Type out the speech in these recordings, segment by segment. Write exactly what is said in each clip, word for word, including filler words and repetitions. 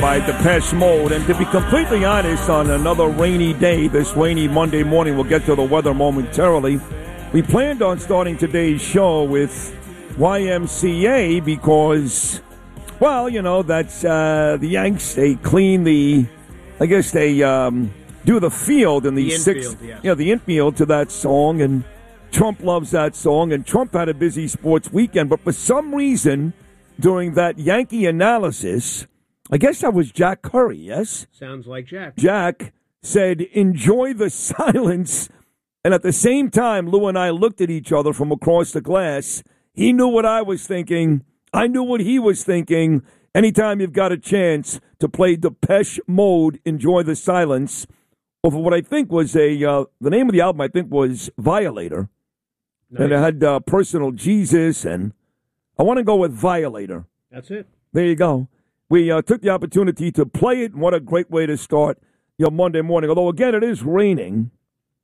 By Depeche Mode. And to be completely honest, on another rainy day, this rainy Monday morning, we'll get to the weather momentarily. We planned on starting today's show with Y M C A because, well, you know, that's uh, the Yanks. They clean the, I guess they um, do the field in the, the sixth, infield, yes. yeah, the infield to that song. And Trump loves that song. And Trump had a busy sports weekend. But for some reason, during that Yankee analysis, I guess that was Jack Curry, yes? Sounds like Jack. Jack said, enjoy the silence. And at the same time, Lou and I looked at each other from across the glass. He knew what I was thinking. I knew what he was thinking. Anytime you've got a chance to play Depeche Mode, Enjoy the Silence, over what I think was a, uh, the name of the album I think was Violator. Nice. And it had uh, Personal Jesus, and I want to go with Violator. That's it. There you go. We uh, took the opportunity to play it, and what a great way to start your Monday morning. Although, again, it is raining.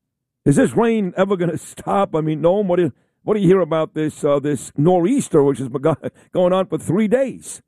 Is this rain ever going to stop? I mean, Noam, what do you, what do you hear about this uh, this nor'easter, which has been going on for three days?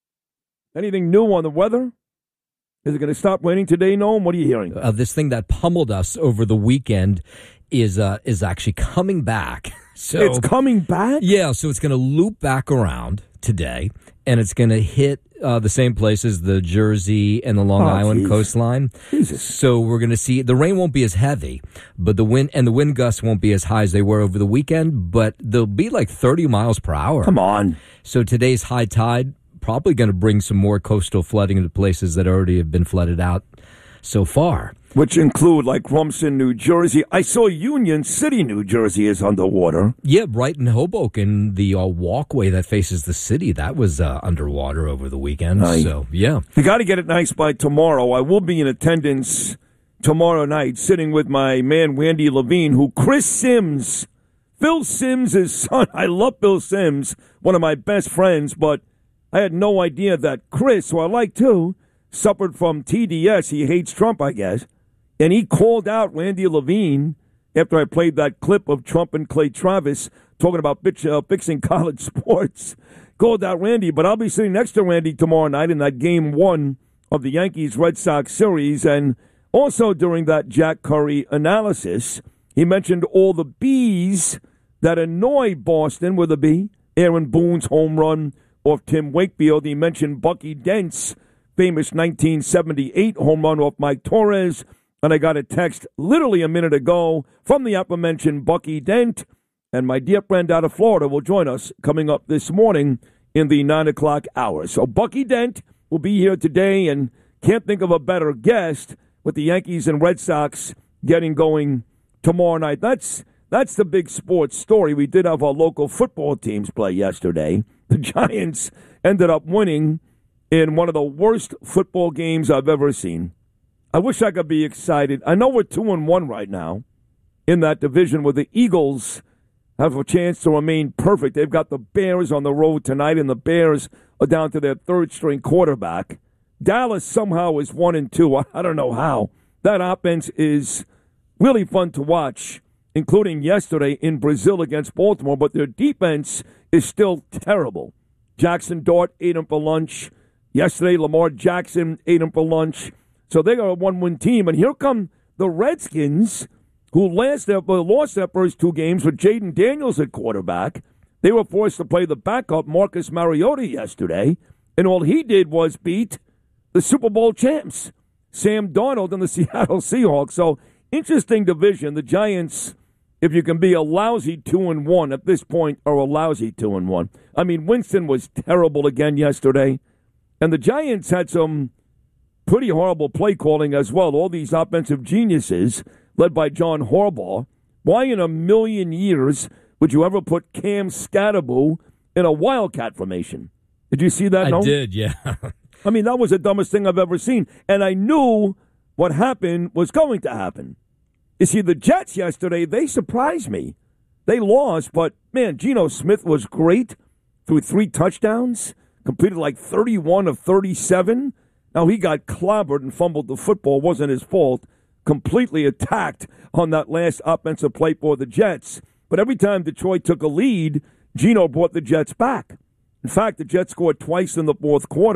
Anything new on the weather? Is it going to stop raining today, Noam? What are you hearing? Uh, this thing that pummeled us over the weekend is uh, is actually coming back. So it's coming back? Yeah, so it's going to loop back around today, and it's going to hit uh, the same places, the Jersey and the Long oh, Island geez. coastline. Jesus. So we're going to see the rain won't be as heavy, but the wind and the wind gusts won't be as high as they were over the weekend, but they'll be like thirty miles per hour. Come on. So today's high tide probably going to bring some more coastal flooding into places that already have been flooded out so far. Which include, like, Rumson, New Jersey. I saw Union City, New Jersey is underwater. Yeah, right in Hoboken, the uh, walkway that faces the city, that was uh, underwater over the weekend. Aye. So, yeah. You got to get it nice by tomorrow. I will be in attendance tomorrow night, sitting with my man, Randy Levine, who Chris Sims, Phil Sims' son. I love Bill Sims, one of my best friends, but I had no idea that Chris, who I like too, suffered from T D S. He hates Trump, I guess. And he called out Randy Levine after I played that clip of Trump and Clay Travis talking about bitch, uh, fixing college sports. Called out Randy, but I'll be sitting next to Randy tomorrow night in that game one of the Yankees-Red Sox series. And also during that Jack Curry analysis, he mentioned all the bees that annoy Boston with a B. Aaron Boone's home run off Tim Wakefield. He mentioned Bucky Dent's famous nineteen seventy-eight home run off Mike Torres. And I got a text literally a minute ago from the aforementioned Bucky Dent. And my dear friend out of Florida will join us coming up this morning in the nine o'clock hour. So Bucky Dent will be here today, and can't think of a better guest with the Yankees and Red Sox getting going tomorrow night. That's that's the big sports story. We did have our local football teams play yesterday. The Giants ended up winning in one of the worst football games I've ever seen. I wish I could be excited. I know we're two and one right now in that division where the Eagles have a chance to remain perfect. They've got the Bears on the road tonight, and the Bears are down to their third-string quarterback. Dallas somehow is one and two. I don't know how. That offense is really fun to watch, including yesterday in Brazil against Baltimore, but their defense is still terrible. Jackson Dart ate him for lunch. Yesterday, Lamar Jackson ate him for lunch. So they are a one-win team. And here come the Redskins, who last their, lost their first two games with Jaden Daniels at quarterback. They were forced to play the backup, Marcus Mariota, yesterday. And all he did was beat the Super Bowl champs, Sam Darnold and the Seattle Seahawks. So, interesting division. The Giants, if you can be a lousy two and one at this point, are a lousy two and one. I mean, Winston was terrible again yesterday. And the Giants had some pretty horrible play calling as well. All these offensive geniuses, led by John Harbaugh. Why in a million years would you ever put Cam Scatterboo in a Wildcat formation? Did you see that? I no? did, yeah. I mean, that was the dumbest thing I've ever seen. And I knew what happened was going to happen. You see, the Jets yesterday, they surprised me. They lost, but, man, Geno Smith was great. Threw three touchdowns, completed like thirty-one of thirty-seven. Now, he got clobbered and fumbled the football. It wasn't his fault. Completely attacked on that last offensive play for the Jets. But every time Detroit took a lead, Geno brought the Jets back. In fact, the Jets scored twice in the fourth quarter.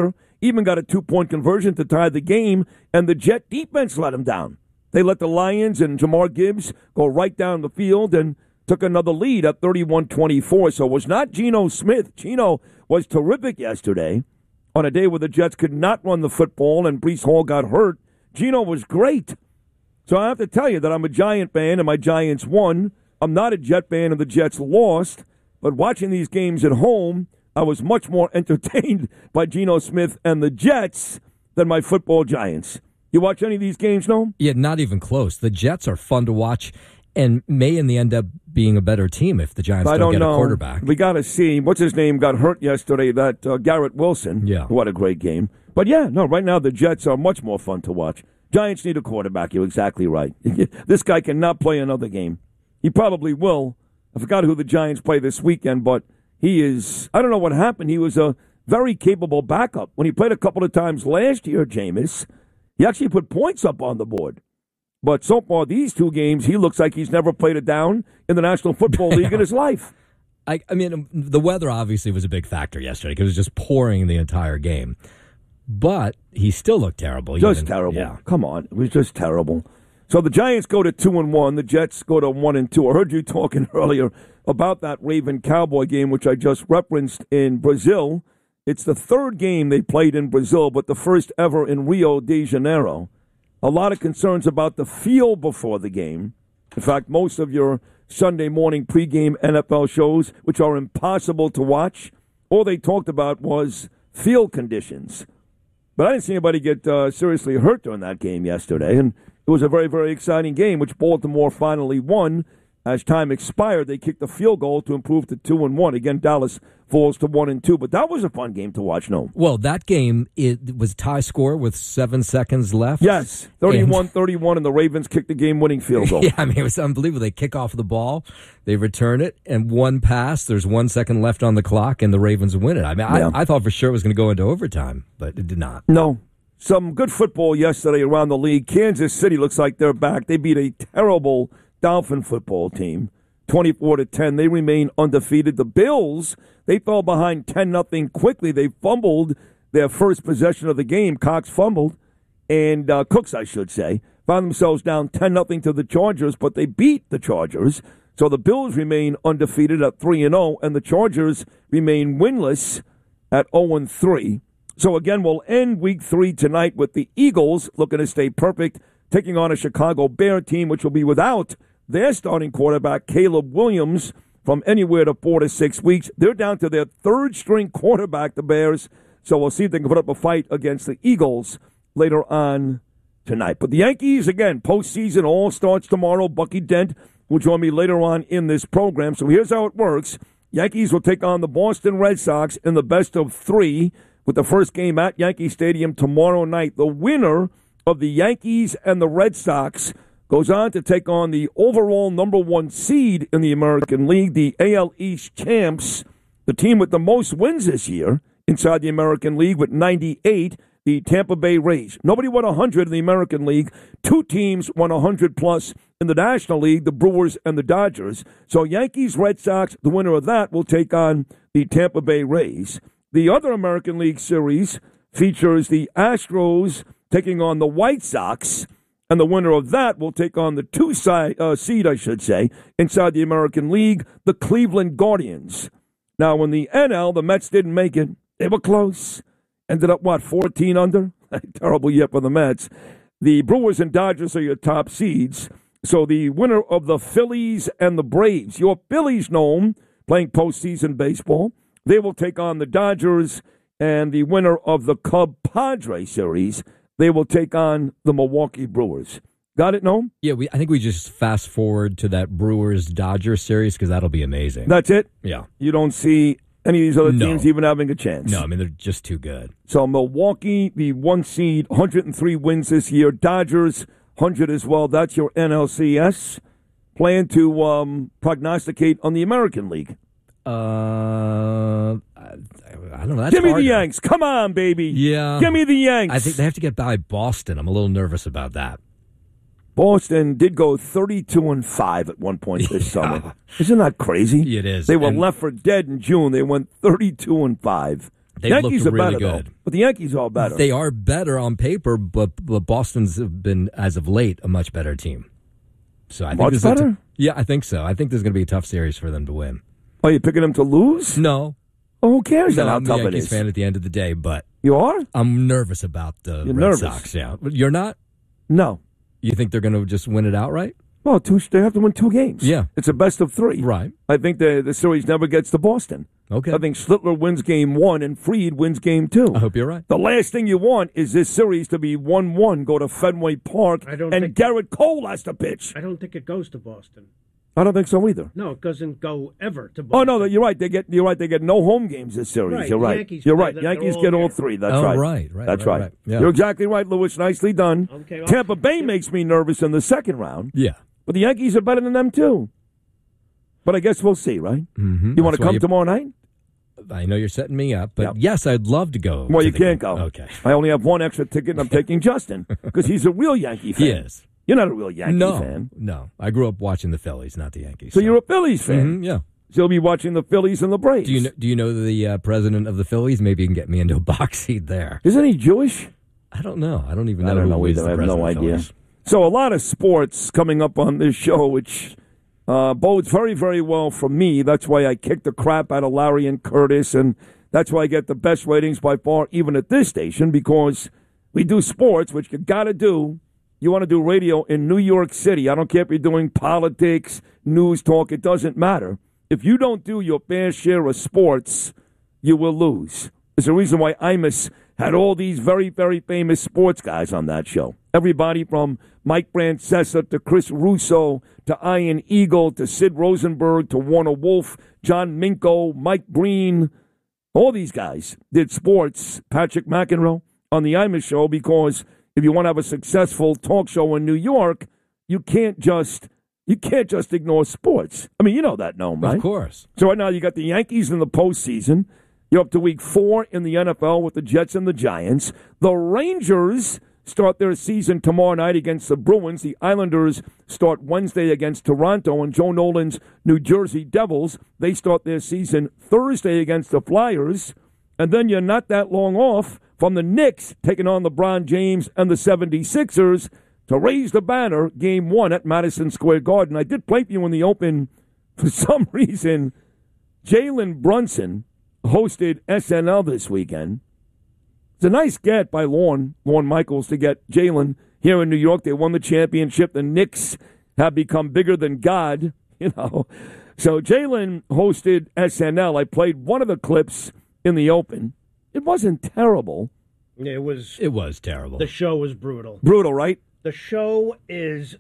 even got a two-point conversion to tie the game, and the Jet defense let them down. They let the Lions and Jamar Gibbs go right down the field and took another lead at thirty-one twenty-four. So it was not Geno Smith. Geno was terrific yesterday on a day where the Jets could not run the football and Breece Hall got hurt. Geno was great. So I have to tell you that I'm a Giant fan and my Giants won. I'm not a Jet fan and the Jets lost. But watching these games at home, I was much more entertained by Geno Smith and the Jets than my football Giants. You watch any of these games, no? Yeah, not even close. The Jets are fun to watch and may in the end up being a better team if the Giants I don't, don't get know. a quarterback. We got to see. What's his name got hurt yesterday, that uh, Garrett Wilson. Yeah. What a great game. But, yeah, no, right now the Jets are much more fun to watch. Giants need a quarterback. You're exactly right. This guy cannot play another game. He probably will. I forgot who the Giants play this weekend, but he is, I don't know what happened. He was a very capable backup. When he played a couple of times last year, Jameis, he actually put points up on the board. But so far, these two games, he looks like he's never played a down in the National Football League in his life. I, I mean, the weather obviously was a big factor yesterday because it was just pouring the entire game. But he still looked terrible. Just even, terrible. Yeah. Come on. It was just terrible. So the Giants go to two and one. The Jets go to one and two. I heard you talking earlier about that Raven-Cowboy game, which I just referenced in Brazil. It's the third game they played in Brazil, but the first ever in Rio de Janeiro. A lot of concerns about the field before the game. In fact, most of your Sunday morning pregame N F L shows, which are impossible to watch, all they talked about was field conditions. But I didn't see anybody get uh, seriously hurt during that game yesterday, and it was a very, very exciting game, which Baltimore finally won. As time expired, they kicked the field goal to improve to two and one. Again, Dallas falls to one and two. But that was a fun game to watch. No, well, that game it was tie score with seven seconds left. Yes, thirty-one thirty-one, and the Ravens kicked the game-winning field goal. Yeah, I mean it was unbelievable. They kick off the ball, they return it, and one pass. There's one second left on the clock, and the Ravens win it. I mean, yeah. I, I thought for sure it was going to go into overtime, but it did not. No. Some good football yesterday around the league. Kansas City looks like they're back. They beat a terrible Dolphin football team, twenty-four to ten. They remain undefeated. The Bills, they fell behind ten nothing quickly. They fumbled their first possession of the game. Cox fumbled, and uh, Cooks, I should say, found themselves down ten nothing to the Chargers, but they beat the Chargers. So the Bills remain undefeated at three and oh, and the Chargers remain winless at oh and three. So again, we'll end week three tonight with the Eagles looking to stay perfect, taking on a Chicago Bear team, which will be without their starting quarterback, Caleb Williams, from anywhere to four to six weeks. They're down to their third-string quarterback, the Bears, so we'll see if they can put up a fight against the Eagles later on tonight. But the Yankees, again, postseason all starts tomorrow. Bucky Dent will join me later on in this program. So here's how it works. Yankees will take on the Boston Red Sox in the best of three with the first game at Yankee Stadium tomorrow night. The winner of the Yankees and the Red Sox goes on to take on the overall number one seed in the American League, the A L East champs, the team with the most wins this year inside the American League with ninety-eight, the Tampa Bay Rays. Nobody won one hundred in the American League. Two teams won one hundred plus in the National League, the Brewers and the Dodgers. So Yankees, Red Sox, the winner of that will take on the Tampa Bay Rays. The other American League series features the Astros taking on the White Sox, and the winner of that will take on the two side, uh, seed, I should say, inside the American League, the Cleveland Guardians. Now, in the N L, the Mets didn't make it. They were close. Ended up, what, fourteen under? Terrible year for the Mets. The Brewers and Dodgers are your top seeds. So the winner of the Phillies and the Braves, your Phillies known, playing postseason baseball, they will take on the Dodgers, and the winner of the Cub-Padre series, they will take on the Milwaukee Brewers. Got it, Noam? Yeah, we. I think we just fast forward to that Brewers-Dodgers series because that'll be amazing. That's it? Yeah. You don't see any of these other No. teams even having a chance? No, I mean, they're just too good. So Milwaukee, the one seed, one hundred three wins this year. Dodgers, one hundred as well. That's your N L C S. Plan to um, prognosticate on the American League. Uh, I, I don't know. That's Give me harder. the Yanks. Come on, baby. Yeah. Give me the Yanks. I think they have to get by Boston. I'm a little nervous about that. Boston did go thirty-two and five at one point this Yeah. summer. Isn't that crazy? It is. They were And- left for dead in June. They went thirty-two and five. They Yankees looked are really better, good. Though. But the Yankees are better. They are better on paper, but, but Boston's have been, as of late, a much better team. So I think much this better? Is a t- yeah, I think so. I think there's going to be a tough series for them to win. Are you picking them to lose? No. Well, who cares No, then how I'm a tough it Yankees is? fan at the end of the day, but You are? I'm nervous about the You're Red nervous. Sox. Yeah, you're not. No. You think they're going to just win it outright? Well, two, they have to win two games. Yeah. It's a best of three. Right. I think the, the series never gets to Boston. Okay. I think Schlittler wins game one and Fried wins game two. I hope you're right. The last thing you want is this series to be one one, go to Fenway Park, I don't and think- Garrett Cole has to pitch. I don't think it goes to Boston. I don't think so either. No, it doesn't go ever to Boston. Oh no, you're right. They get you're right. They get no home games this series. Right, You're the right. Yankees you're play right. that- Yankees they're all get all here. three. That's Oh, right. right, right, That's right, right. right. Yeah. You're exactly right, Lewis. Nicely done. Okay, well, Tampa Bay yeah. makes me nervous in the second round, Yeah. but the Yankees are better than them too. But I guess we'll see, right? Mm-hmm. You want to That's why come you- tomorrow night? I know you're setting me up, but Yep. yes, I'd love to go. Well, to you the can't game. go. Okay. I only have one extra ticket, and I'm taking Justin because he's a real Yankee fan. He is. You're not a real Yankee No, fan. no. I grew up watching the Phillies, not the Yankees. So you're a Phillies fan. Mhm, yeah. So you'll be watching the Phillies and the Braves. Do you know, do you know the uh, president of the Phillies? Maybe you can get me into a box seat there. Isn't he Jewish? I don't know. I don't even know I don't who know is either. the I have president no of the idea. Phillies. So a lot of sports coming up on this show, which uh, bodes very, very well for me. That's why I kicked the crap out of Larry and Curtis, and that's why I get the best ratings by far, even at this station, because we do sports, which you got to do. You want to do radio in New York City. I don't care if you're doing politics, news talk. It doesn't matter. If you don't do your fair share of sports, you will lose. There's a reason why Imus had all these very, very famous sports guys on that show. Everybody from Mike Francesa to Chris Russo to Ian Eagle to Sid Rosenberg to Warner Wolf, John Minko, Mike Breen. All these guys did sports, Patrick McEnroe, on the Imus show, because if you want to have a successful talk show in New York, you can't just you can't just ignore sports. I mean, you know that, Noam, right? Of course. So right now you got the Yankees in the postseason. You're up to week four in the N F L with the Jets and the Giants. The Rangers start their season tomorrow night against the Bruins. The Islanders start Wednesday against Toronto. And Joe Nolan's New Jersey Devils, they start their season Thursday against the Flyers. And then you're not that long off from the Knicks taking on LeBron James and the seventy-sixers to raise the banner, game one at Madison Square Garden. I did play for you in the open. For some reason, Jalen Brunson hosted S N L this weekend. It's a nice get by Lorne, Lorne Michaels, to get Jalen here in New York. They won the championship. The Knicks have become bigger than God, you know. So Jalen hosted S N L. I played one of the clips in the open. It wasn't terrible. It was. It was terrible. The show was brutal. Brutal, right? The show is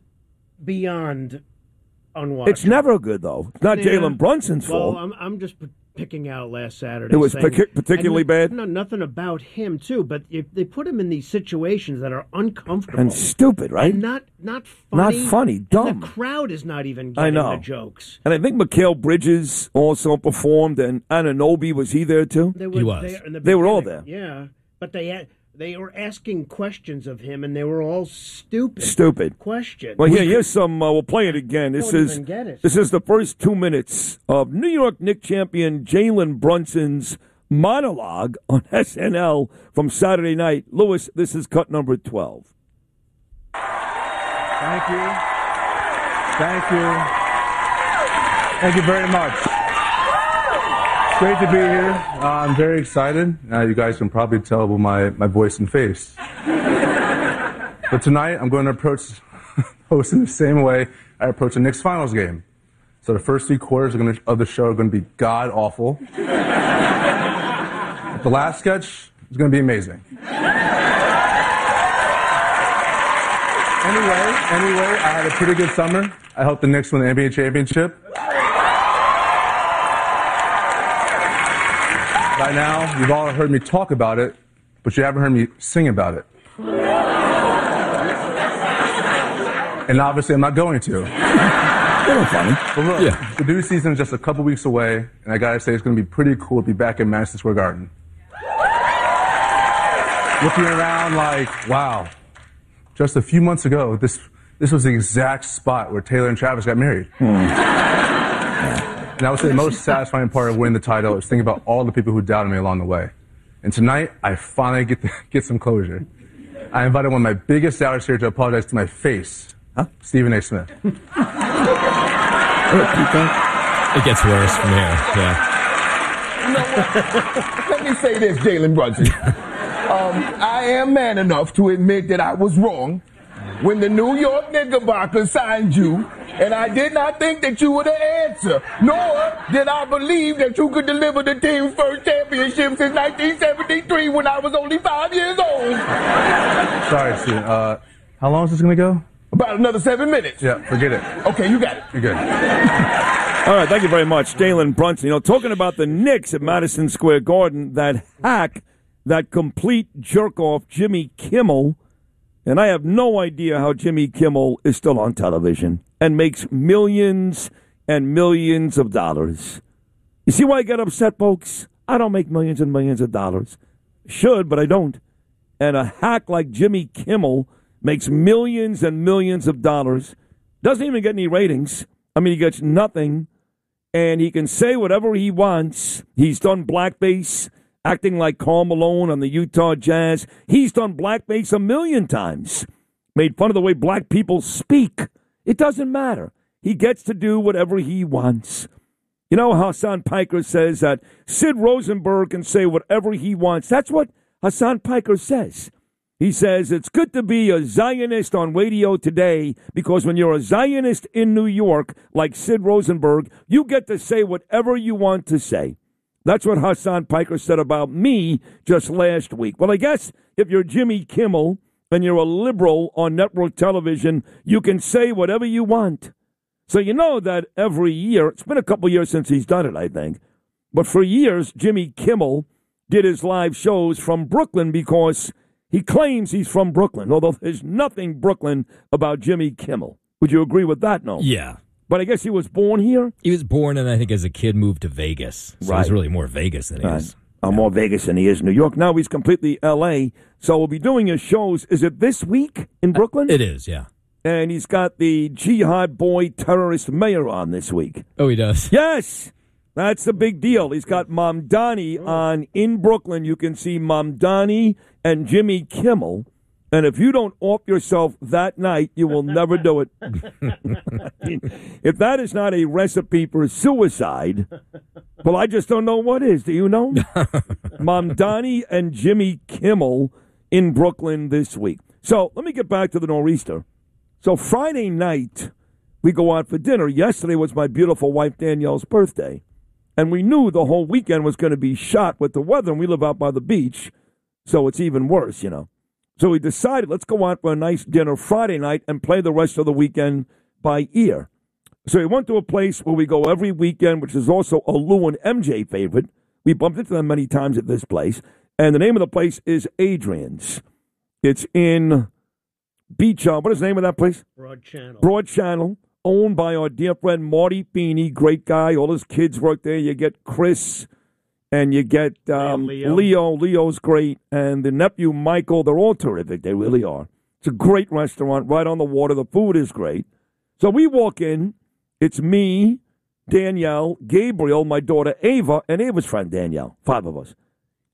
beyond unwatchable. It's never good, though. It's not Yeah. Jalen Brunson's Well, fault. I'm I'm just p- picking out last Saturday. It was saying- partic- particularly and bad? No, nothing about him too. But if they put him in these situations that are uncomfortable And stupid, right? and not not Not funny, funny, and dumb. the crowd is not even I getting know. the jokes. And I think Mikal Bridges also performed, and Anunoby, was he there too? They were He was. there in the They were all beginning. Yeah, but they had, they were asking questions of him, and they were all stupid. Stupid. questions. Well, here, here's some. Uh, we'll play it again. This don't is even get it. this is the first two minutes of New York Knicks champion Jalen Brunson's monologue on S N L from Saturday night. Lewis, this is cut number twelve. Thank you. Thank you. Thank you very much. It's great to be here. Uh, I'm very excited. Uh, you guys can probably tell by my, my voice and face. But tonight, I'm going to approach hosting the same way I approach the Knicks finals game. So the first three quarters are gonna, of the show are going to be god-awful. The last sketch is going to be amazing. Anyway, anyway, I had a pretty good summer. I helped the Knicks win the N B A championship. By now, you've all heard me talk about it, but you haven't heard me sing about it. And obviously, I'm not going to. Little funny. But look, Yeah. the due season is just a couple weeks away, and I gotta say, it's gonna be pretty cool to be back in Madison Square Garden. Looking around like, wow, just a few months ago, this this was the exact spot where Taylor and Travis got married. And I would say the most satisfying part of winning the title is thinking about all the people who doubted me along the way. And tonight, I finally get to get some closure. I invited one of my biggest doubters here to apologize to my face. Huh? Stephen A. Smith. It gets worse from here, yeah. You know what? Let me say this, Jalen Brunson. Um, I am man enough to admit that I was wrong when the New York Knickerbockers signed you, and I did not think that you were the answer, nor did I believe that you could deliver the team's first championship since nineteen seventy-three when I was only five years old. Sorry, Stephen. Uh, how long is this going to go? About another seven minutes. Yeah, forget it. Okay, you got it. You're good. All right, thank you very much, Jalen Brunson. You know, talking about the Knicks at Madison Square Garden, that hack, that complete jerk-off, Jimmy Kimmel, and I have no idea how Jimmy Kimmel is still on television and makes millions and millions of dollars. You see why I get upset, folks? I don't make millions and millions of dollars. Should, but I don't. And a hack like Jimmy Kimmel makes millions and millions of dollars, doesn't even get any ratings. I mean, he gets nothing, and he can say whatever he wants. He's done blackface, acting like Karl Malone on the Utah Jazz. He's done blackface a million times. Made fun of the way black people speak. It doesn't matter. He gets to do whatever he wants. You know, Hassan Piker says that Sid Rosenberg can say whatever he wants. That's what Hassan Piker says. He says it's good to be a Zionist on radio today because when you're a Zionist in New York, like Sid Rosenberg, you get to say whatever you want to say. That's what Hassan Piker said about me just last week. Well, I guess if you're Jimmy Kimmel and you're a liberal on network television, you can say whatever you want. So you know that every year, it's been a couple years since he's done it, I think, but for years, Jimmy Kimmel did his live shows from Brooklyn because he claims he's from Brooklyn, although there's nothing Brooklyn about Jimmy Kimmel. Would you agree with that, no? Yeah. But I guess he was born here? He was born, and I think as a kid moved to Vegas. So right. he's really more Vegas than he right. is. Uh, yeah. More Vegas than he is New York. Now he's completely L A, so we'll be doing his shows. Is it this week in Brooklyn? It is, yeah. And he's got the jihad boy terrorist mayor on this week. Oh, he does? Yes! That's the big deal. He's got Mamdani on in Brooklyn. You can see Mamdani and Jimmy Kimmel. And if you don't off yourself that night, you will never do it. If that is not a recipe for suicide, well, I just don't know what is. Do you know? Mamdani and Jimmy Kimmel in Brooklyn this week. So let me get back to the Nor'easter. So Friday night, we go out for dinner. Yesterday was my beautiful wife Danielle's birthday. And we knew the whole weekend was going to be shot with the weather, and we live out by the beach, so it's even worse, you know. So we decided, let's go out for a nice dinner Friday night and play the rest of the weekend by ear. So we went to a place where we go every weekend, which is also a Lou and M J favorite. We bumped into them many times at this place. And the name of the place is Adrian's. It's in Beach, uh, what is the name of that place? Broad Channel. Broad Channel, owned by our dear friend Marty Feeney, great guy. All his kids work there. You get Chris. And you get um, Leo. Leo. Leo's great. And the nephew, Michael, they're all terrific. They really are. It's a great restaurant right on the water. The food is great. So we walk in. It's me, Danielle, Gabriel, my daughter Ava, and Ava's friend Danielle. Five of us.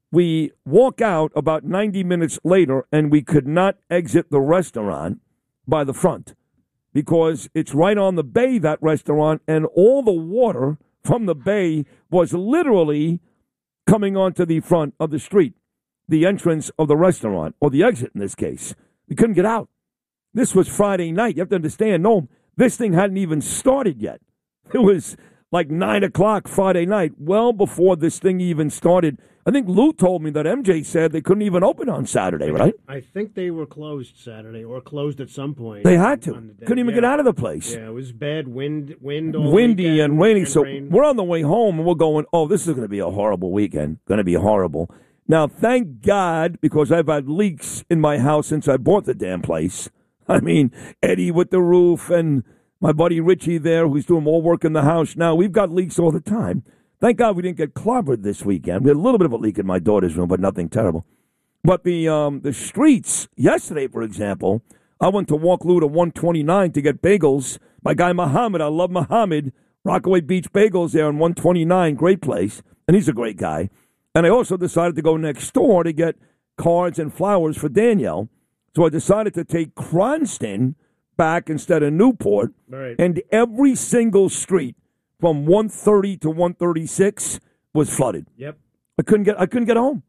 We walk out about ninety minutes later, and we could not exit the restaurant by the front because it's right on the bay, that restaurant, and all the water from the bay was literally coming onto the front of the street, the entrance of the restaurant, or the exit in this case. We couldn't get out. This was Friday night. You have to understand, no, this thing hadn't even started yet. It was like nine o'clock Friday night, well before this thing even started. I think Lou told me that M J said they couldn't even open on Saturday, right? I think they were closed Saturday, or closed at some point. They had to. The Couldn't even yeah. get out of the place. Yeah, it was bad wind, wind all Windy weekend, and rainy. and So rain. we're on the way home, and we're going, oh, this is going to be a horrible weekend. Going to be horrible. Now, thank God, because I've had leaks in my house since I bought the damn place. I mean, Eddie with the roof and my buddy Richie there, who's doing more work in the house now. We've got leaks all the time. Thank God we didn't get clobbered this weekend. We had a little bit of a leak in my daughter's room, but nothing terrible. But the um, the streets, yesterday, for example, I went to walk Lou to one twenty-nine to get bagels. My guy Muhammad, I love Muhammad, Rockaway Beach Bagels there on one twenty-nine, great place. And he's a great guy. And I also decided to go next door to get cards and flowers for Danielle. So I decided to take Cranston back instead of Newport. Right. And every single street from one thirty to one thirty-six was flooded. Yep. I couldn't get I couldn't get home.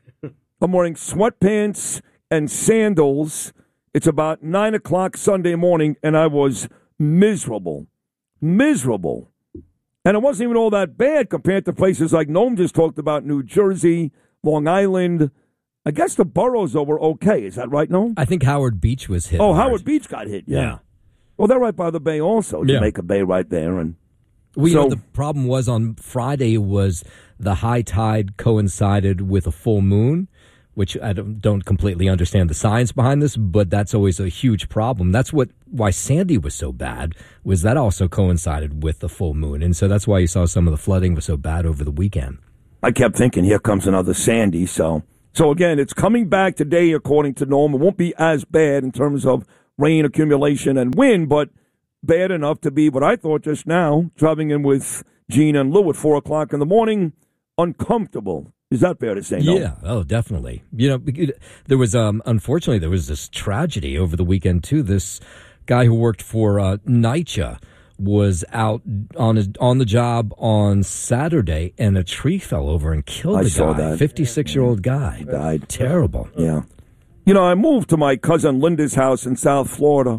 I'm wearing sweatpants and sandals. It's about nine o'clock Sunday morning, and I was miserable. Miserable. And it wasn't even all that bad compared to places like Noam just talked about, New Jersey, Long Island. I guess the boroughs, though, were okay. Is that right, Noam? I think Howard Beach was hit. Oh, hard. Howard Beach got hit, yeah. Yeah. Well, they're right by the bay also, Yeah. Jamaica Bay right there. And Well, you so, know, the problem was on Friday was the high tide coincided with a full moon, which I don't, don't completely understand the science behind this, but that's always a huge problem. That's what why Sandy was so bad, was that also coincided with the full moon. And so that's why you saw some of the flooding was so bad over the weekend. I kept thinking, here comes another Sandy. So, so again, it's coming back today, according to Noam. It won't be as bad in terms of rain accumulation and wind, but bad enough to be what I thought just now, driving in with Gene and Lou at four o'clock in the morning, uncomfortable. Is that fair to say? No? Yeah, oh, definitely. You know, there was, um, unfortunately, there was this tragedy over the weekend, too. This guy who worked for uh, NYCHA was out on his, on the job on Saturday, and a tree fell over and killed I the saw guy. that. fifty-six-year-old guy. He died. Terrible. Yeah. You know, I moved to my cousin Linda's house in South Florida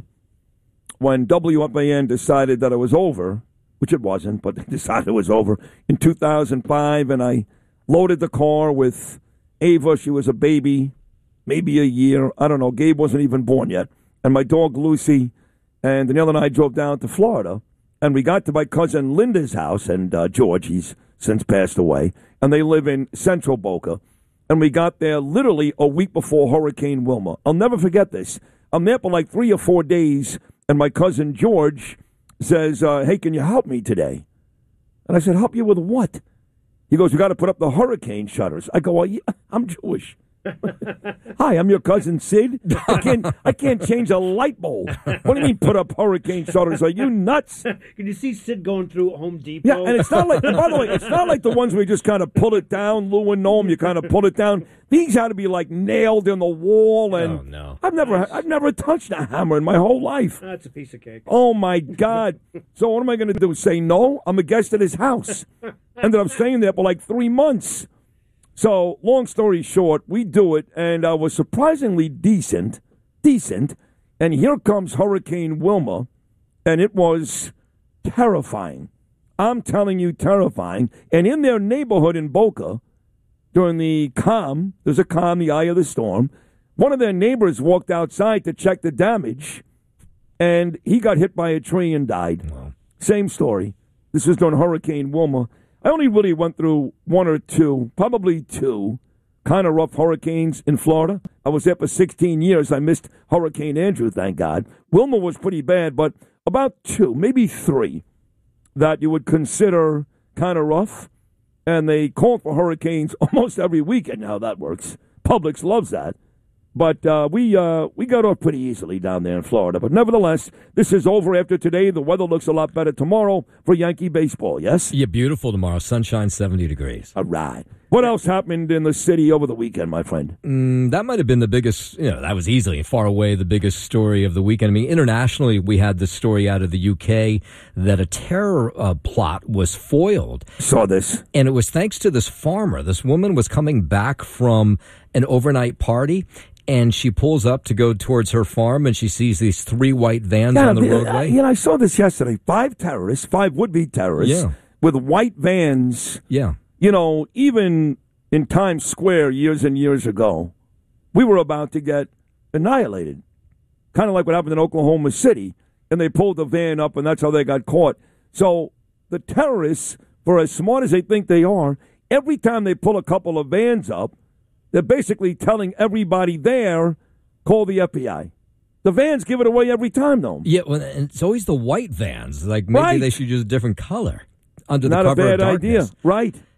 when W F A N decided that it was over, which it wasn't, but they decided it was over in two thousand five, and I loaded the car with Ava. She was a baby, maybe a year. I don't know. Gabe wasn't even born yet. And my dog, Lucy, and Danielle and I drove down to Florida, and we got to my cousin Linda's house, and uh, George, he's since passed away, and they live in Central Boca. And we got there literally a week before Hurricane Wilma. I'll never forget this. I'm there for like three or four days, and my cousin George says, uh, hey, can you help me today? And I said, help you with what? He goes, we got to put up the hurricane shutters. I go, well, yeah, I'm Jewish. Hi, I'm your cousin Sid. I can't, I can't change a light bulb. What do you mean put up hurricane shutters? Are you nuts? Can you see Sid going through Home Depot? Yeah, and it's not like, by the way, it's not like the ones where you just kind of pull it down, Lou and Noam, you kind of pull it down. These had to be like nailed in the wall, and Oh, no. I've never, I've never touched a hammer in my whole life. That's a piece of cake. Oh my God! So what am I going to do? Say no? I'm a guest at his house. Ended up staying there for like three months. So, long story short, we do it, and I uh, was surprisingly decent, decent, and here comes Hurricane Wilma, and it was terrifying. I'm telling you, terrifying. And in their neighborhood in Boca, during the calm, there's a calm, the eye of the storm, one of their neighbors walked outside to check the damage, and he got hit by a tree and died. Wow. Same story. This was during Hurricane Wilma. I only really went through one or two, probably two, kind of rough hurricanes in Florida. I was there for sixteen years. I missed Hurricane Andrew, thank God. Wilma was pretty bad, but about two, maybe three, that you would consider kind of rough. And they call for hurricanes almost every weekend. How that works. Publix loves that. But uh, we uh, we got off pretty easily down there in Florida. But nevertheless, this is over after today. The weather looks a lot better tomorrow for Yankee baseball, yes? Yeah, beautiful tomorrow. Sunshine, seventy degrees. All right. What else happened in the city over the weekend, my friend? Mm, that might have been the biggest, you know, that was easily far away the biggest story of the weekend. I mean, internationally, we had the story out of the U K that a terror uh, plot was foiled. Saw this. And it was thanks to this farmer. This woman was coming back from an overnight party, and she pulls up to go towards her farm, and she sees these three white vans Yeah, on the the- roadway. Yeah, I saw this yesterday. Five terrorists, five would-be terrorists, Yeah. with white vans. Yeah. You know, even in Times Square years and years ago, we were about to get annihilated. Kind of like what happened in Oklahoma City. And they pulled the van up, and that's how they got caught. So the terrorists, for as smart as they think they are, every time they pull a couple of vans up, they're basically telling everybody there, call the F B I. The vans give it away every time, though. Yeah, well, and it's always the white vans. Like, maybe Right. they should use a different color under the Not a cover of bad darkness. idea. Right.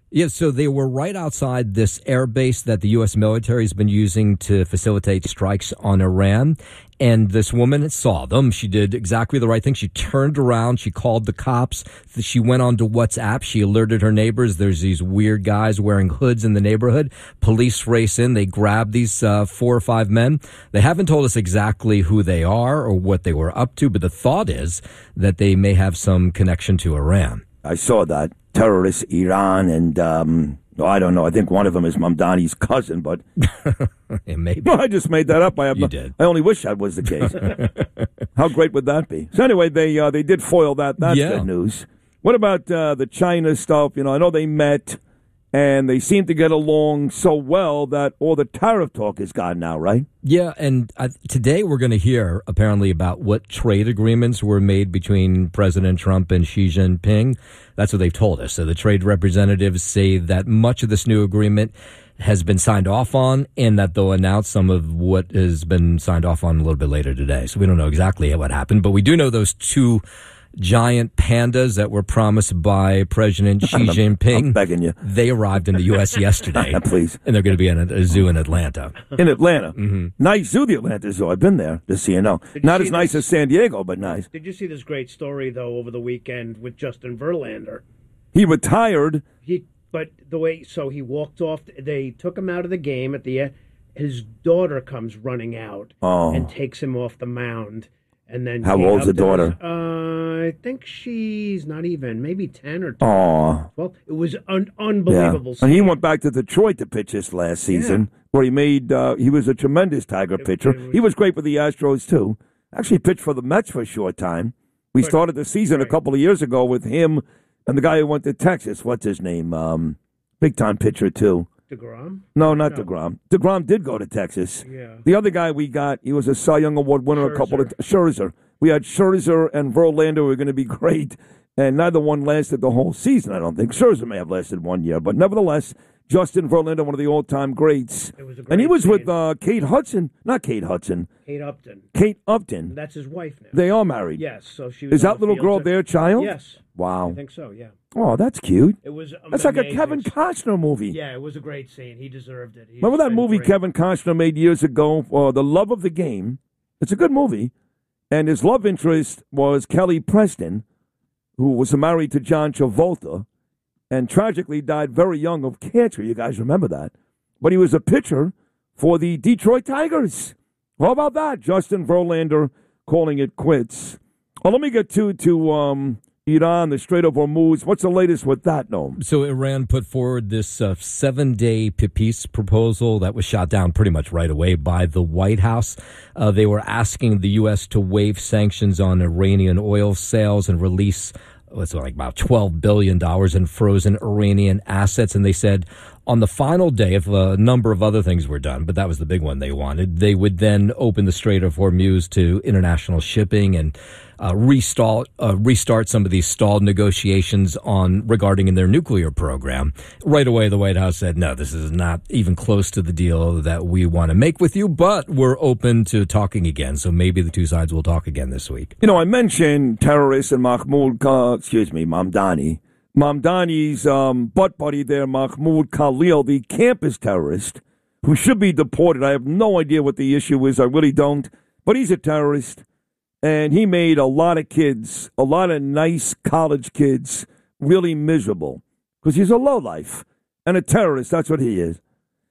Yeah, so they were right outside this air base that the U S military has been using to facilitate strikes on Iran. And this woman saw them. She did exactly the right thing. She turned around. She called the cops. She went on to WhatsApp. She alerted her neighbors. There's these weird guys wearing hoods in the neighborhood. Police race in. They grab these uh, four or five men. They haven't told us exactly who they are or what they were up to, but the thought is that they may have some connection to Iran. I saw that. Terrorists, Iran, and um, oh, I don't know. I think one of them is Mamdani's cousin, but yeah, maybe. No, I just made that up. I have You no, did. I only wish that was the case. How great would that be? So anyway, they uh, they did foil that. That's Yeah. good news. What about uh, the China stuff? You know, I know they met, and they seem to get along so well that all the tariff talk is gone now, right? Yeah, and uh, today we're going to hear apparently about what trade agreements were made between President Trump and Xi Jinping. That's what they've told us. So the trade representatives say that much of this new agreement has been signed off on and that they'll announce some of what has been signed off on a little bit later today. So we don't know exactly what happened, but we do know those two giant pandas that were promised by President Xi Jinping. I'm begging you. They arrived in the U S yesterday. Please. And they're going to be in a, a zoo in Atlanta. In Atlanta. Mm-hmm. Nice zoo, the Atlanta Zoo. I've been there, just so you know. Did you Not see as nice this? as San Diego, but nice. Did you see this great story, though, over the weekend with Justin Verlander? He retired. He, but the way, so he walked off, they took him out of the game at the end. His daughter comes running out Oh. and takes him off the mound. And then How Kate old's the Upton was- daughter? Uh, I think she's not even, maybe ten or twelve. Aw. Well, it was un- Yeah. unbelievable. And he scene. went back to Detroit to pitch this last season, where he made, uh, he was a tremendous Tiger pitcher. it was- He was great for the Astros, too. Actually pitched for the Mets for a short time. We But- started the season a right. couple of years ago with him and the guy who went to Texas. What's his name? Um, big time pitcher, too. DeGrom? No, not No. DeGrom. DeGrom did go to Texas. Yeah. The other guy we got, he was a Cy Young Award winner a couple of Scherzer. Scherzer. We had Scherzer and Verlander who were going to be great, and neither one lasted the whole season, I don't think. Scherzer may have lasted one year, but nevertheless, Justin Verlander, one of the all-time greats. It was a And he great was with scene. uh, Kate Hudson. Not Kate Hudson. Kate Upton. Kate Upton. That's his wife now. They are married. Yes, so she was Is on that the little field girl too. their child? Yes. Wow. I think so, yeah. Oh, that's cute. It was That's like a amazing. Kevin Costner movie. Yeah, it was a great scene. He deserved it. He's Remember that been movie great. Kevin Costner made years ago, uh, The Love of the Game? It's a good movie. And his love interest was Kelly Preston, who was married to John Travolta and tragically died very young of cancer. You guys remember that. But he was a pitcher for the Detroit Tigers. How about that? Justin Verlander calling it quits. Well, let me get to, to um, Iran, the Strait of Hormuz. What's the latest with that, Noam? So Iran put forward this uh, seven-day peace proposal that was shot down pretty much right away by the White House. Uh, they were asking the U S to waive sanctions on Iranian oil sales and release what's it, like about twelve billion dollars in frozen Iranian assets. And they said on the final day, if a number of other things were done, but that was the big one they wanted, they would then open the Strait of Hormuz to international shipping and uh, restart, uh, restart some of these stalled negotiations on regarding in their nuclear program. Right away, the White House said, no, this is not even close to the deal that we want to make with you, but we're open to talking again. So maybe the two sides will talk again this week. You know, I mentioned terrorists and Mahmoud, uh, excuse me, Mamdani. Mamdani's um, butt buddy there, Mahmoud Khalil, the campus terrorist, who should be deported. I have no idea what the issue is. I really don't. But he's a terrorist, and he made a lot of kids, a lot of nice college kids, really miserable because he's a lowlife and a terrorist. That's what he is.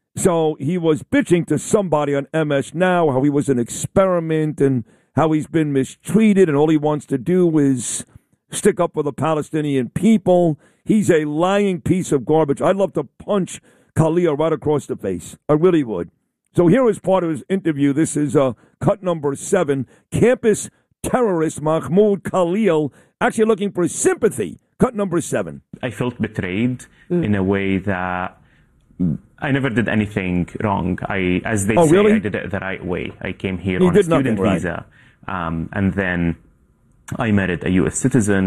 So he was bitching to somebody on M S Now how he was an experiment and how he's been mistreated, and all he wants to do is stick up for the Palestinian people. He's a lying piece of garbage. I'd love to punch Khalil right across the face. I really would. So here is part of his interview. This is uh, cut number seven. Campus terrorist Mahmoud Khalil actually looking for sympathy. Cut number seven. I felt betrayed mm. in a way that I never did anything wrong. I, as they oh, say, really? I did it the right way. I came here you on did a student nothing, right. visa, um, and then I married a U S citizen.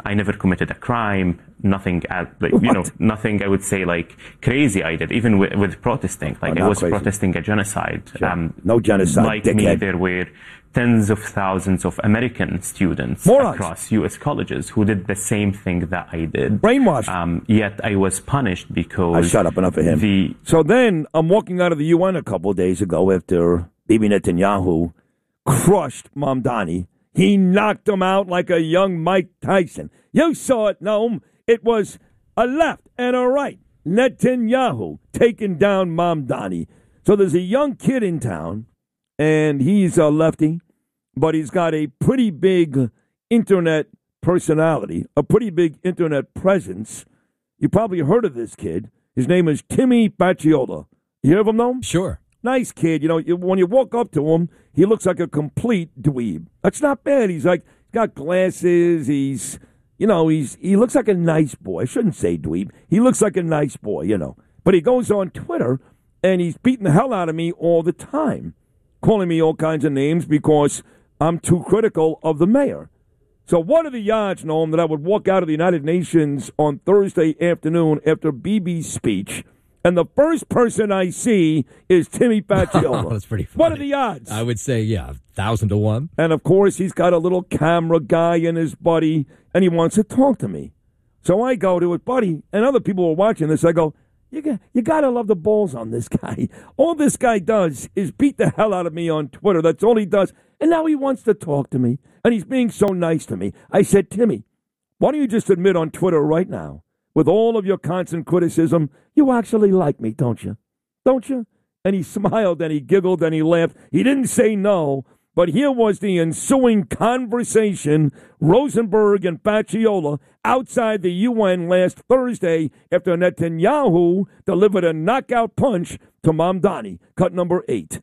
I never committed a crime. Nothing, at, like, you know, nothing. I would say like crazy. I did even with, with protesting. Like Oh, I was crazy. protesting a genocide. Sure. Um, No genocide, Like dickhead. me, there were tens of thousands of American students Morons. across U S colleges who did the same thing that I did. Brainwashed. Um, yet I was punished because I shut up enough of him. The So then I'm walking out of the U N a couple of days ago after Bibi Netanyahu crushed Mamdani. He knocked him out like a young Mike Tyson. You saw it, Noam. It was a left and a right. Netanyahu taking down Mamdani. So there's a young kid in town, and he's a lefty, but he's got a pretty big internet personality, a pretty big internet presence. You probably heard of this kid. His name is Timmy Bacciola. You hear of him, Noam? Sure. Nice kid. You know, you- when you walk up to him, he looks like a complete dweeb. That's not bad. He's like, got glasses. He's, you know, he's he looks like a nice boy. I shouldn't say dweeb. He looks like a nice boy, you know. But he goes on Twitter, and he's beating the hell out of me all the time, calling me all kinds of names because I'm too critical of the mayor. So what are the odds, Noam, that I would walk out of the United Nations on Thursday afternoon after Bibi's speech, and the first person I see is Timmy Bacciola? That's pretty funny. What are the odds? I would say, yeah, thousand to one. And of course, he's got a little camera guy in his buddy, and he wants to talk to me. So I go to it, buddy, and other people are watching this. I go, you got, you got to love the balls on this guy. All this guy does is beat the hell out of me on Twitter. That's all he does. And now he wants to talk to me, and he's being so nice to me. I said, Timmy, why don't you just admit on Twitter right now, with all of your constant criticism, you actually like me, don't you? Don't you? And he smiled and he giggled and he laughed. He didn't say no, but here was the ensuing conversation, Rosenberg and Bacciola outside the U N last Thursday after Netanyahu delivered a knockout punch to Mamdani, cut number eight.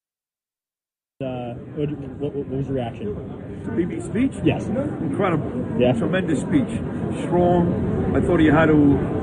Uh, what, what, what was your reaction? Bibi's speech? Yes. Incredible. Yeah. Tremendous speech. Strong. I thought he had to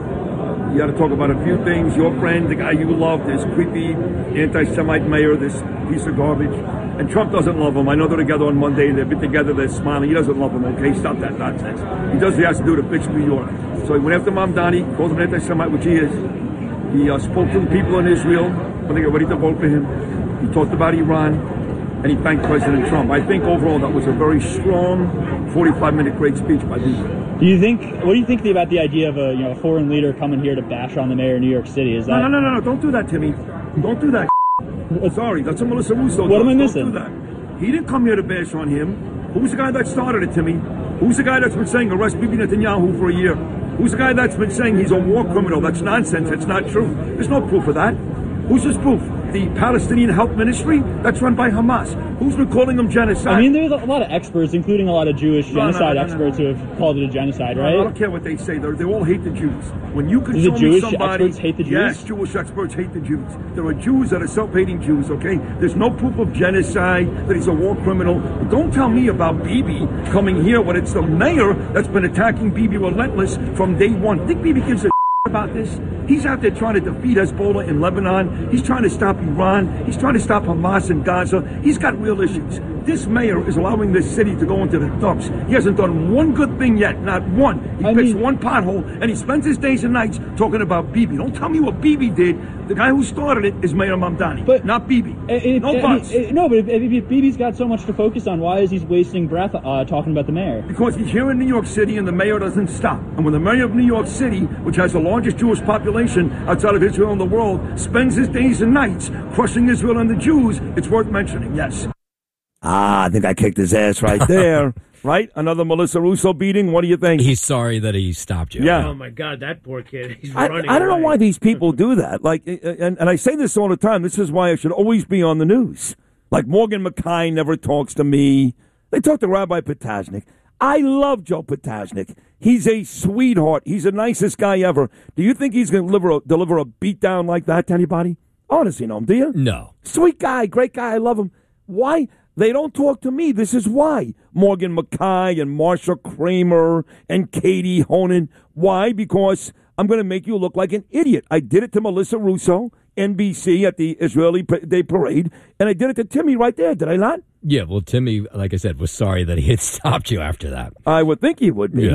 you had to talk about a few things. Your friend, the guy you love, this creepy anti-Semite mayor, this piece of garbage. And Trump doesn't love him. I know they're together on Monday. They've been together. They're smiling. He doesn't love him, okay? Stop that nonsense. He does what he has to do to fix New York. So he went after Mamdani, called him an anti-Semite, which he is. He uh, spoke to the people in Israel when they got ready to vote for him. He talked about Iran. And he thanked President Trump. I think overall that was a very strong forty-five minute great speech by Bibi. Do you think? What do you think about the idea of a you know a foreign leader coming here to bash on the mayor of New York City? Is that No, no, no, no, no, don't do that, Timmy. Don't do that. Sorry, that's what Melissa Russo What does. am I Don't missing? do that. He didn't come here to bash on him. Who's the guy that started it, Timmy? Who's the guy that's been saying arrest Bibi Netanyahu for a year? Who's the guy that's been saying he's a war criminal? That's nonsense. That's not true. There's no proof of that. Who's this proof? The Palestinian Health Ministry? That's run by Hamas. Who's been calling them genocide? I mean, there's a lot of experts, including a lot of Jewish No, no, genocide no, no, no. experts, who have called it a genocide, No, right? I don't care what they say. They're, they all hate the Jews. When you can Do show the me Jewish somebody, experts hate the Jews? Yes, Jewish experts hate the Jews. There are Jews that are self-hating Jews. Okay, there's no proof of genocide that he's a war criminal. Don't tell me about Bibi coming here when it's the mayor that's been attacking Bibi relentless from day one. Think Bibi gives a about this? He's out there trying to defeat Hezbollah in Lebanon. He's trying to stop Iran. He's trying to stop Hamas in Gaza. He's got real issues. This mayor is allowing this city to go into the dumps. He hasn't done one good thing yet, not one. He I fixed mean- one pothole, and he spends his days and nights talking about Bibi. Don't tell me what Bibi did. The guy who started it is Mayor Mamdani, But- not Bibi. It- it- no it- buts. it- no, but if, if Bibi's got so much to focus on, why is he wasting breath uh, talking about the mayor? Because he's here in New York City and the mayor doesn't stop. And when the mayor of New York City, which has the largest Jewish population outside of Israel in the world, spends his days and nights crushing Israel and the Jews, it's worth mentioning, yes. Ah, I think I kicked his ass right there. Right? Another Melissa Russo beating? What do you think? He's sorry that he stopped you. Yeah. Oh my God, that poor kid. He's I, running. I don't know away. why these people do that. Like, and, and I say this all the time. This is why I should always be on the news. Like Morgan McKay never talks to me. They talk to Rabbi Potasnik. I love Joe Potasnik. He's a sweetheart. He's the nicest guy ever. Do you think he's going to deliver a, deliver a beatdown like that to anybody? Honestly, no, do you? No. Sweet guy, great guy. I love him. Why? They don't talk to me. This is why. Morgan McKay and Marsha Kramer and Katie Honan. Why? Because I'm going to make you look like an idiot. I did it to Melissa Russo, N B C, at the Israeli Day Parade, and I did it to Timmy right there. Did I not? Yeah, well, Timmy, like I said, was sorry that he had stopped you after that. I would think he would be. Yeah.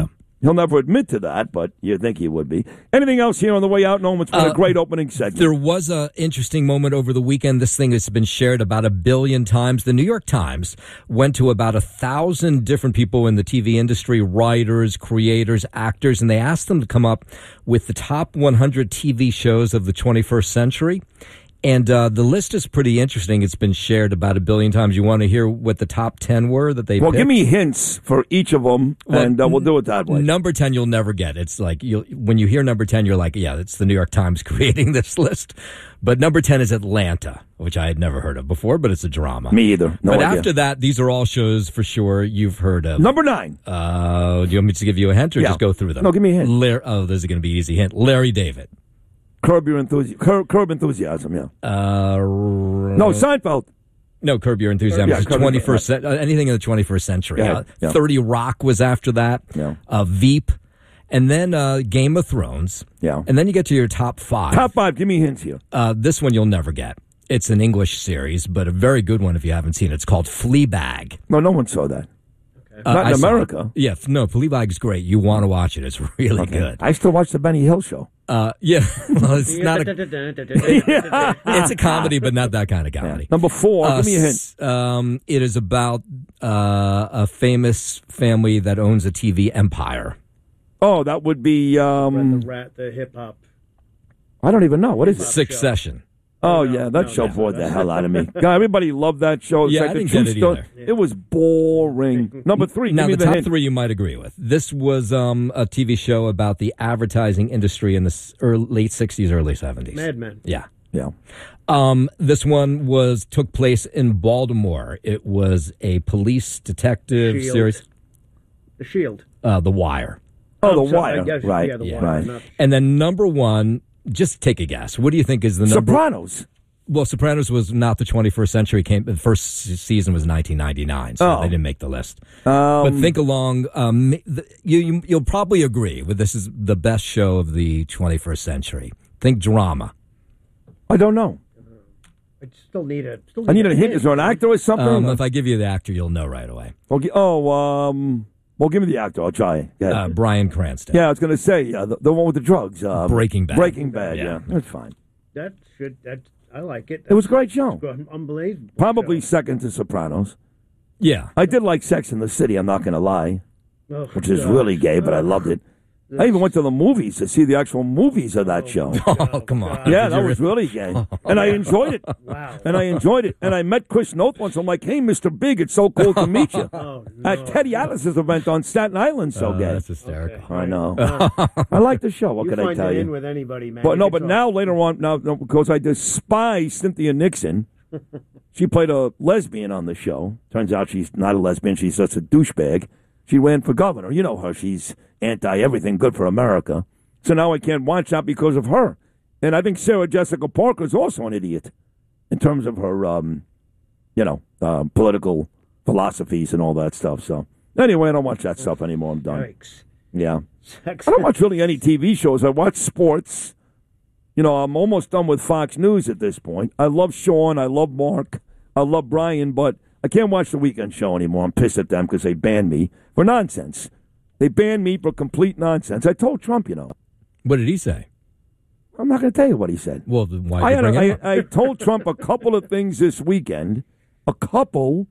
He'll never admit to that, but you'd think he would be. Anything else here on the way out, Noam? It's been Uh, a great opening segment. There was an interesting moment over the weekend. This thing has been shared about a billion times. The New York Times went to about a thousand different people in the T V industry, writers, creators, actors, and they asked them to come up with the top one hundred T V shows of the twenty-first century. And uh, the list is pretty interesting. It's been shared about a billion times. You want to hear what the top ten were that they Well, picked? give me hints for each of them, Well, and uh, we'll do it that way. Number ten, you'll never get. It's like you'll, when you hear number ten, you're like, yeah, it's the New York Times creating this list. But number ten is Atlanta, which I had never heard of before, but it's a drama. Me either. No but idea. after that, these are all shows for sure you've heard of. Number nine. Uh, do you want me to give you a hint or Yeah. just go through them? No, give me a hint. Lar- oh, this is going to be an easy hint. Larry David. Curb Your Enthusiasm. Curb, Curb Enthusiasm, yeah. Uh, No, Seinfeld. No, Curb Your Enthusiasm. Yeah, It's Curb Your- twenty-first, uh, anything in the twenty-first century. Yeah, Uh, yeah. thirty Rock was after that. Yeah. Uh, Veep. And then uh, Game of Thrones. Yeah. And then you get to your top five. Top five. Give me hints here. Uh, this one you'll never get. It's an English series, but a very good one if you haven't seen it. It's called Fleabag. No, no one saw that. Uh, Not in I saw America. it. Yeah, f- no, Fleabag's great. You want to watch it. It's really Okay. good. I still watch the Benny Hill show. Uh, yeah, well, it's not a, it's a comedy, but not that kind of comedy. Number four. Uh, give me a hint. s- Um, it is about uh, a famous family that owns a T V empire. Oh, that would be. Um, the rat, the hip hop. I don't even know. What is it? Succession. Oh, no, yeah, that no, show no, bored no. the hell out of me. God, everybody loved that show. It's Yeah, like I the didn't true get it story. either. It was boring. Number three. Now, give the me the top hint. three you might agree with. This was um, a T V show about the advertising industry in the s- early, late sixties, early seventies. Mad Men. Yeah. Yeah. Um, this one was took place in Baltimore. It was a police detective Shield. series. The Shield. Uh, The Wire. Oh, I'm The sorry, Wire. yes, right. Yeah, the Yeah. Wire. Right. Not- And then number one, just take a guess. What do you think is the number? Sopranos. Well, Sopranos was not the twenty-first century. Came the first se- season was nineteen ninety-nine, so Oh. they didn't make the list. Um, but think along. Um, the, you, you you'll probably agree with this is the best show of the twenty-first century. Think drama. I don't know. I still need a. Still I need a hint. Is there an actor or something? Um, if I give you the actor, you'll know right away. Okay. Oh, um, well, give me the actor. I'll try. Yeah, Uh, Bryan Cranston. yeah I was going to say uh, the, the one with the drugs. Uh, Breaking Bad. Breaking Bad. Yeah. Yeah, that's fine. That should. That I like it. It was a great show. That's unbelievable. Probably show. second to Sopranos. Yeah. I did like Sex in the City. I'm not going to lie, Oh, which is God. really gay, but I loved it. I even went to the movies to see the actual movies of that show. Oh, come on. Yeah, Did that you was really- really gay, and I enjoyed it. Wow. And I enjoyed it. And I met Chris Noth once. I'm like, "Hey, Mister Big, it's so cool to meet you." Oh, no. At Teddy Atlas's event on Staten Island, so Oh, gay. that's hysterical. I know. I like the show. What You can I find tell it in you? with anybody, man. But You no, can but talk. now later on, now no, because I despise Cynthia Nixon. She played a lesbian on the show. Turns out she's not a lesbian. She's just a douchebag. She ran for governor. You know her. She's anti everything good for America. So now I can't watch that because of her. And I think Sarah Jessica Parker is also an idiot in terms of her, um, you know, uh, political philosophies and all that stuff. So anyway, I don't watch that stuff anymore. I'm done. Yikes. Yeah. Sex. I don't watch really any T V shows. I watch sports. You know, I'm almost done with Fox News at this point. I love Sean. I love Mark. I love Brian, but I can't watch the weekend show anymore. I'm pissed at them because they banned me for nonsense. They banned me for complete nonsense. I told Trump, you know. What did he say? I'm not going to tell you what he said. Well, then why I, did you had bring a, it up? I, I told Trump a couple of things this weekend. A couple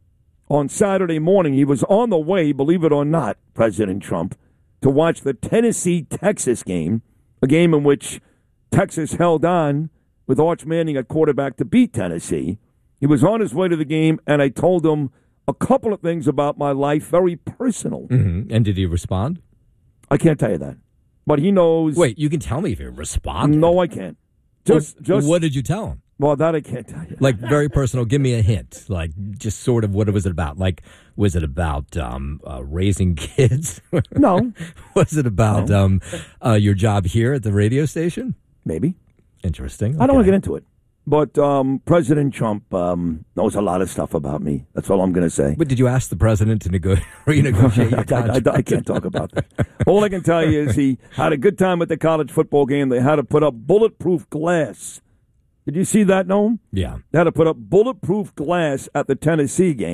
on Saturday morning. He was on the way, believe it or not, President Trump, to watch the Tennessee-Texas game, a game in which Texas held on with Arch Manning at quarterback to beat Tennessee. He was on his way to the game, and I told him a couple of things about my life, very personal. Mhm. And did he respond? I can't tell you that. But he knows. Wait, you can tell me if he responded. No, I can't. Just, Well, just. what did you tell him? Well, that I can't tell you. Like very personal. Give me a hint. Like just sort of what was it about? Like was it about um, uh, raising kids? No. Was it about No. um, uh, your job here at the radio station? Maybe. Interesting. I don't want to Okay. get into it. But um, President Trump um, knows a lot of stuff about me. That's all I'm going to say. But did you ask the president to nego- renegotiate your I, I, contract? I can't talk about that. All I can tell you is he had a good time at the college football game. They had to put up bulletproof glass. Did you see that, Noam? Yeah. They had to put up bulletproof glass at the Tennessee game.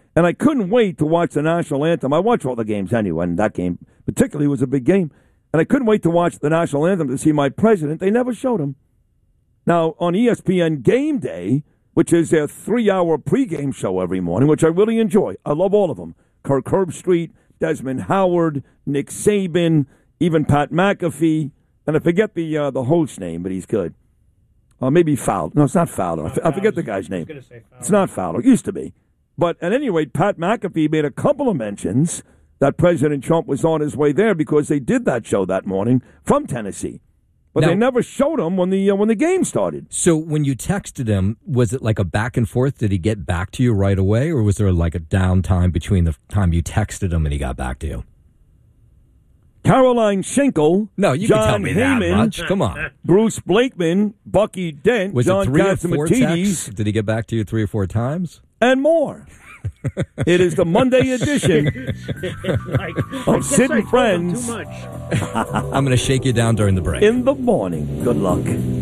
And I couldn't wait to watch the national anthem. I watch all the games anyway, and that game particularly was a big game. And I couldn't wait to watch the national anthem to see my president. They never showed him. Now, on E S P N Game Day, which is their three-hour pregame show every morning, which I really enjoy. I love all of them. Kirk Herbstreit, Desmond Howard, Nick Saban, even Pat McAfee. And I forget the uh, the host name, but he's good. Uh, maybe Fowler. No, it's not Fowler. I, f- I forget the guy's name. It's not Fowler. It used to be. But at any rate, Pat McAfee made a couple of mentions that President Trump was on his way there because they did that show that morning from Tennessee. But Now, they never showed him when the uh, when the game started. So when you texted him, was it like a back and forth? Did he get back to you right away, or was there like a downtime between the time you texted him and he got back to you? Caroline Schenkel, No, you John can tell me Heyman, that much. Come on. Bruce Blakeman, Bucky Dent, Was John it three or four texts? Catsimatidis, Did he get back to you three or four times? and more. It is the Monday edition like, I of guess Sid I and told him Friends too much. I'm going to shake you down during the break. in the morning. Good luck.